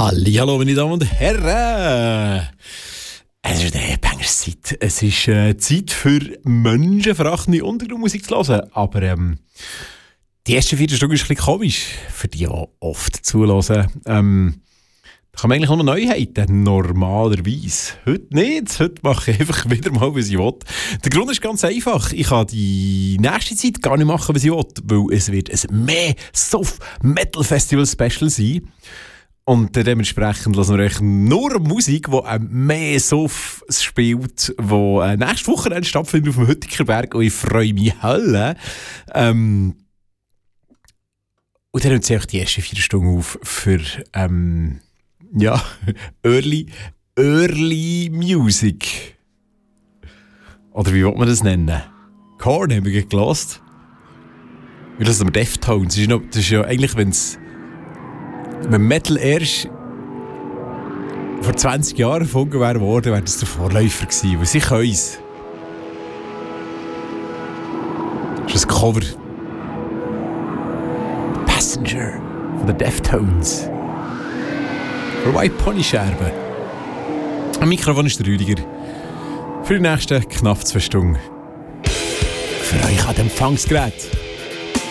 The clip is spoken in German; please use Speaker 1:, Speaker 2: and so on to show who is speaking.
Speaker 1: Hallihallo, meine Damen und Herren! Es ist eine Bangerszeit. Es ist Zeit für menschenverachtende Untergrundmusik zu hören. Aber die ersten 4 Stunden ist ein bisschen komisch, für die auch oft zuhören. Da kann man eigentlich auch noch Neuheiten, normalerweise. Heute nicht, heute mache ich einfach wieder mal, was ich will. Der Grund ist ganz einfach, ich kann die nächste Zeit gar nicht machen, was ich will, weil es wird ein Mehr-Soft-Metal-Festival-Special sein. Und dementsprechend lassen wir euch nur Musik, die mehr Soft spielt, die nächste Woche stattfindet auf dem Hüttigerberg. Und ich freue mich Hölle. Und dann nimmt sie auch die ersten 4 Stunden auf für Early Music. Oder wie will man das nennen? Korn haben wir gehört. Wir lassen wir Deftones. Das ist ja eigentlich, wenn Metal erst vor 20 Jahren erfunden wäre worden, wäre das der Vorläufer gewesen, weil sie können es. Das ist ein Cover. The Passenger von den Deftones. Für White Pony Scherben. Am Mikrofon ist der Rüdiger. Für die nächsten knapp 2 Stunden. Für euch an dem Empfangsgerät.